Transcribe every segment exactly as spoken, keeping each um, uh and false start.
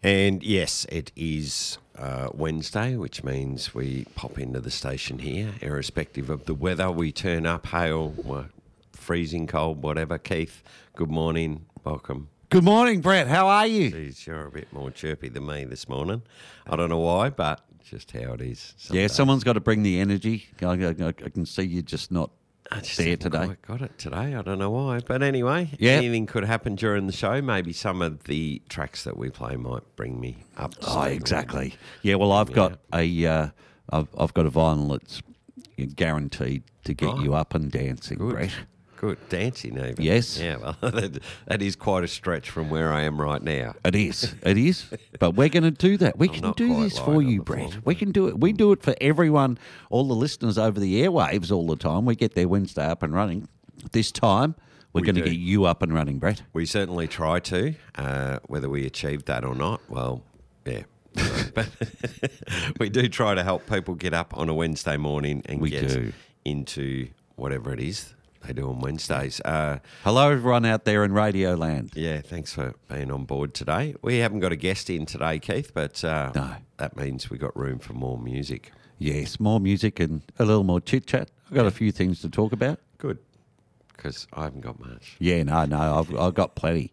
And yes, it is uh, Wednesday, which means we pop into the station here, irrespective of the weather. We turn up, hail, uh, freezing cold, whatever. Keith, good morning. Welcome. Good morning, Brett. How are you? Jeez, you're a bit more chirpy than me this morning. I don't know why, but just how it is. some Yeah, days. someone's got to bring the energy. I, I, I can see you just not I just there haven't today. quite got it today. I don't know why. But anyway, Yeah. anything could happen during the show. Maybe some of the tracks that we play might bring me up to Oh, speed. exactly. Yeah, well, I've got a, uh, I've, I've got a vinyl that's guaranteed to get Right. you up and dancing, Good. Brett. Good. Dancing even. Yes. Yeah, well, that, that is quite a stretch from where I am right now. It is. It is. But we're going to do that. We I'm can not do quite this light for on you, the Brett. floor. We can do it. We do it for everyone, all the listeners over the airwaves all the time. We get their Wednesday up and running. This time, we're We going to do. get you up and running, Brett. We certainly try to. Uh, whether we achieved that or not, well, yeah. But we do try to help people get up on a Wednesday morning and We get do. into whatever it is they do on Wednesdays. Uh, Hello, everyone out there in Radio Land. yeah, thanks for being on board today. We haven't got a guest in today, Keith, but uh, No. that means we got room for more music. Yes, more music and a little more chit chat. I've got a few things to talk about. Good, because I haven't got much. Yeah, no, no, I've, I've got plenty.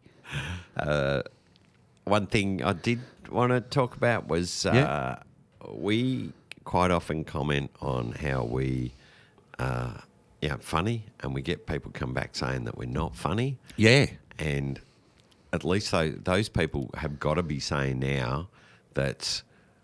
One thing I did want to talk about was uh, Yeah. we quite often comment on how we uh, yeah, funny, and we get people come back saying that we're not funny. Yeah, And at least those, those people have got to be saying now that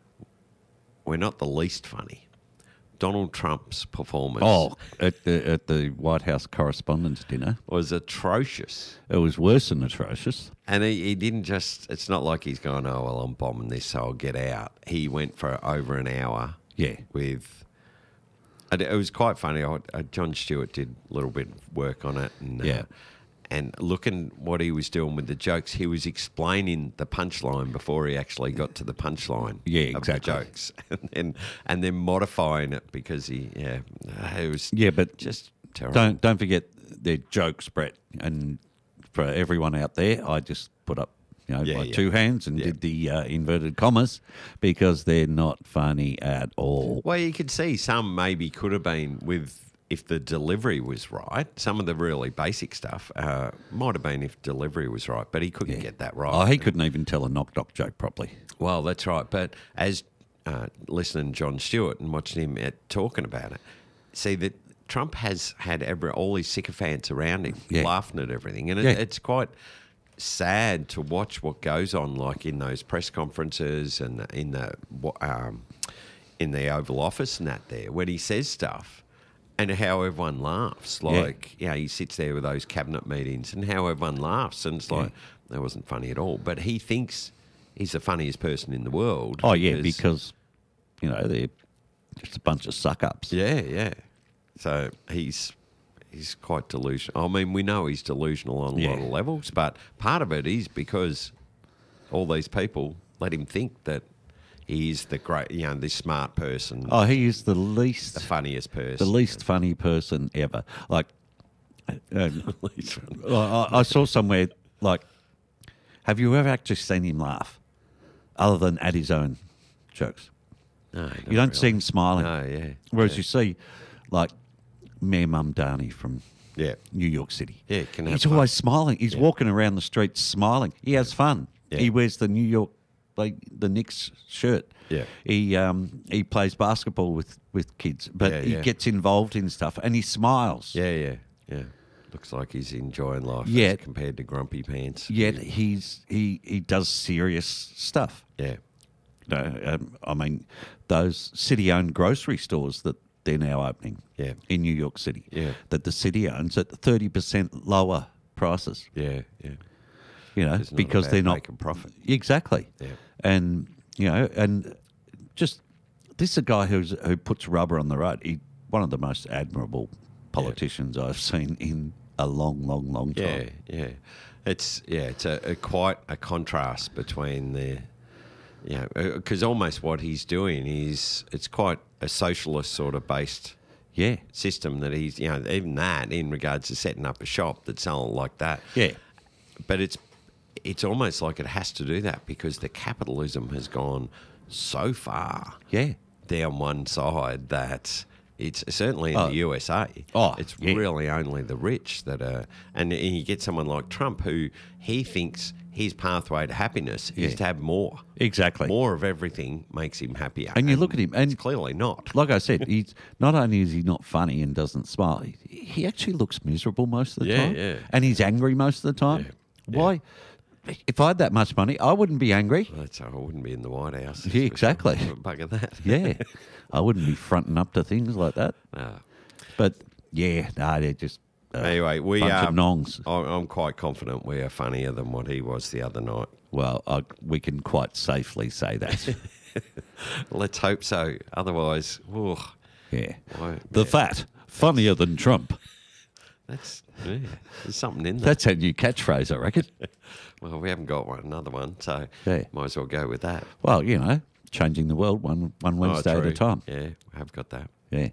we're not the least funny. Donald Trump's performance oh, at the at the White House Correspondents' Dinner, was atrocious. it was worse than atrocious. And he, he didn't just, it's not like he's going, oh, well, I'm bombing this, so I'll get out. He went for over an hour Yeah, with, and it was quite funny. I, uh, John Stewart did a little bit of work on it. And, Yeah. Uh, and looking what he was doing with the jokes, he was explaining the punchline before he actually got to the punchline Yeah, of exactly. the jokes. And then, and then modifying it because he, yeah, uh, it was yeah, but just terrible. don't don't forget their jokes, Brett. And for everyone out there, I just put up you know Yeah, my yeah. two hands and Yeah. did the uh, inverted commas because they're not funny at all. Well, you could see some maybe could have been with if the delivery was right. Some of the really basic stuff uh, might have been if delivery was right, but he couldn't get that right. Oh, he couldn't even tell a knock knock joke properly. Well, that's right. But as uh, listening to John Stewart and watching him at, talking about it, see that Trump has had every, all his sycophants around him Yeah. laughing at everything, and it, Yeah. it's quite sad to watch what goes on, like in those press conferences and in the um, in the Oval Office and that there, when he says stuff. And how everyone laughs. Like, yeah. you know, he sits there with those cabinet meetings and how everyone laughs. And it's like, that wasn't funny at all. But he thinks he's the funniest person in the world. Oh yeah, because you know they're just a bunch of suck ups. Yeah, yeah. So he's he's quite delusional. I mean, we know he's delusional on a lot Yeah. of levels, but part of it is because all these people let him think that he's the great, you know, this smart person, Oh, he is the least the funniest person. the least funny person ever. Like, um, least funny. I, I saw somewhere like, have you ever actually seen him laugh, other than at his own jokes? No, You don't see him smiling. No, yeah. Whereas yeah. you see, like, Mayor Mamdani from Yeah. New York City. Yeah, can have he's fun. always smiling. He's walking around the streets smiling. He has fun. Yeah. He wears the New York, like the Knicks shirt. Yeah. He um he plays basketball with, with kids, but Yeah, he yeah. gets involved in stuff and he smiles. Yeah, yeah, yeah. Looks like he's enjoying life Yeah. as compared to Grumpy Pants. Yet he's he he does serious stuff. Yeah. You know, um, I mean, those city-owned grocery stores that they're now opening Yeah. in New York City, Yeah. that the city owns at thirty percent lower prices. Yeah, yeah. You know, It's not because about they're not making profit. Exactly. Yeah. And you know, and just this is a guy who's who puts rubber on the road. He one of the most admirable politicians I've seen in a long, long, long Yeah, time. yeah. It's yeah, it's a, a quite a contrast between the, you know, because almost what he's doing is it's quite a socialist sort of based Yeah. system that he's, you know, even that in regards to setting up a shop that's selling like that. Yeah. But it's it's almost like it has to do that because the capitalism has gone so far Yeah. down one side that it's certainly in Oh. the U S A. Oh, it's yeah. really only the rich that are, and you get someone like Trump who he thinks his pathway to happiness is Yeah. to have more. Exactly. More of everything makes him happier. And you look at him, and it's clearly not. like I said, he's not only is he not funny and doesn't smile, he, he actually looks miserable most of the Yeah, time. yeah. And he's angry most of the time. Yeah, Why? If I had that much money, I wouldn't be angry. That's, I wouldn't be in the White House. Yeah, exactly. Bugger that. Yeah. I wouldn't be fronting up to things like that. Ah. But yeah, no, they're just uh, Anyway, we bunch are. of nongs. I'm I'm quite confident we are funnier than what he was the other night. Well, I, we can quite safely say that. Let's hope so. Otherwise, ugh, Yeah. why- The yeah, fat, funnier than Trump. that's yeah, there's something in there. That's our new catchphrase, I reckon. Well, we haven't got one, another one, so Yeah. might as well go with that. Well, you know, changing the world one one Wednesday Oh, at a true. time. Yeah, we have got that. Yeah.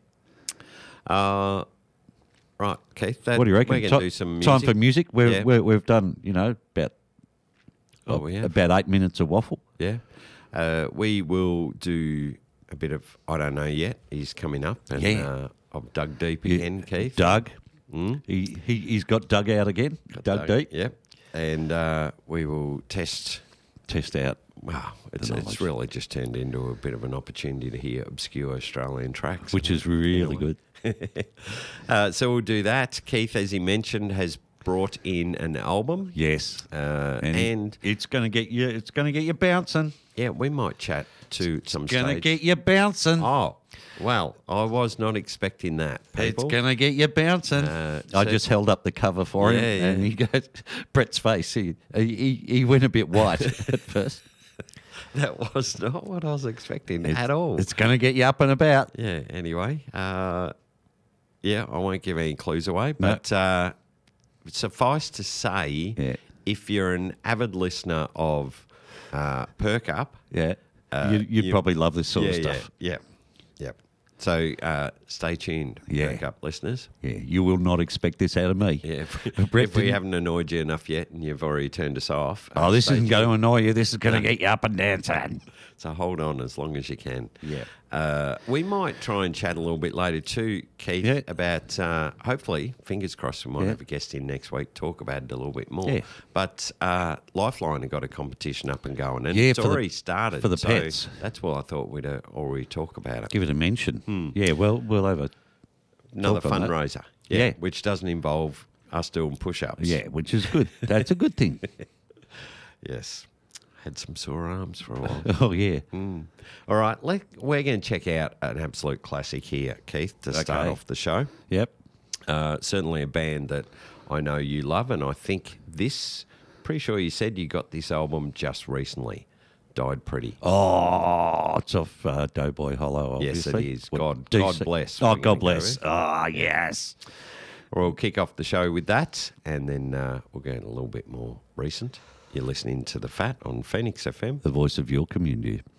Uh, right, Keith. That, What do you reckon? We're going to Ti- do some time music. for music. We're, Yeah. we're, we've done, you know, about Oh, we have. about eight minutes of waffle. Yeah. Uh, we will do a bit of, I don't know yet. He's coming up. And, Yeah. uh, I've dug deep You- again, Keith. Doug. Mm? He, he, he's got Doug out again. Doug, deep. Yep. And uh, we will test. Test out. Wow, it's, knowledge. it's really just turned into a bit of an opportunity to hear obscure Australian tracks. Which is really good. uh, so we'll do that. Keith, as he mentioned, has brought in an album. Yes. Uh, And, and it's going to get you. It's going to get you bouncing. yeah, we might chat to some Going to stage. get you bouncing. Oh, well, I was not expecting that, people. It's going to get you bouncing. Uh, I so- just held up the cover for him, Yeah, and yeah. he goes, Brett's face. He, he he went a bit white at first. That was not what I was expecting It's- at all. It's going to get you up and about. Yeah, anyway. Uh, yeah, I won't give any clues away, but uh, suffice to say, Yeah. if you're an avid listener of uh, Perk Up, Yeah, Uh, you, you'd you- probably love this sort yeah, of stuff. yeah, yeah, yeah. So uh, stay tuned, Yeah. Perk Up listeners. Yeah, you will not expect this out of me. Yeah, if, Brett if we didn't- haven't annoyed you enough yet and you've already turned us off. uh, Oh, this stay isn't going to tuned. annoy you. This is going to get you up and dancing. So hold on as long as you can. Yeah. Uh, we might try and chat a little bit later too, Keith, Yeah. about uh, hopefully, fingers crossed, we might Yeah. have a guest in next week, talk about it a little bit more. Yeah. But uh, Lifeline have got a competition up and going, and Yeah, it's for the- already started. for the so pets. That's why I thought we'd uh, already talk about it. Give it a mention. Yeah, well, we'll have a Another talk on that. fundraiser. Yeah, Yeah. Which doesn't involve us doing push ups. yeah, which is good. That's a good thing. Yes. Had some sore arms for a while. Oh yeah. Mm. All right, let, we're going to check out an absolute classic here, Keith, to start Okay. off the show. Yep. Uh, certainly a band that I know you love, and I think this, pretty sure you said you got this album just recently. Died Pretty. Oh, it's off uh, Doughboy Hollow. Yes, Obviously. it is. What, God- D C God bless, Oh, we're God gonna go bless. with. Oh, yes. We'll kick off the show with that, and then uh, we'll go in a little bit more recent. You're listening to The Fat on Phoenix F M. The voice of your community.